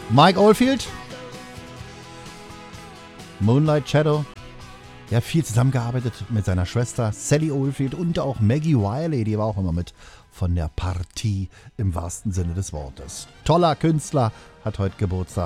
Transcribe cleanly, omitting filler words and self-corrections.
Mike Oldfield, Moonlight Shadow. Ja, viel zusammengearbeitet mit seiner Schwester Sally Oldfield und auch Maggie Wiley, die war auch immer mit von der Partie im wahrsten Sinne des Wortes. Toller Künstler, hat heute Geburtstag.